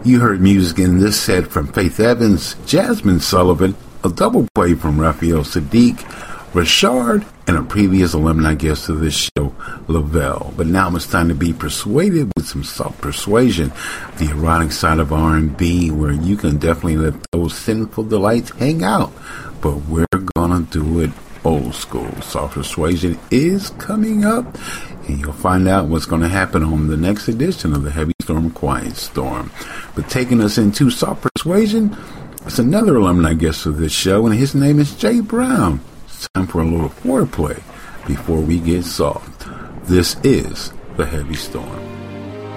You heard music in this set from Faith Evans, Jasmine Sullivan, a double play from Raphael Sadiq, Rashard, and a previous alumni guest of this show, Lavelle. But now it's time to be persuaded with some soft persuasion, the erotic side of R&B, where you can definitely let those sinful delights hang out. But we're gonna do it old school. Soft persuasion is coming up, and you'll find out what's going to happen on the next edition of the Heavy Storm Quiet Storm. But taking us into soft persuasion, it's another alumni guest of this show, and his name is Jay Brown. It's time for a little foreplay before we get soft. This is the Heavy Storm.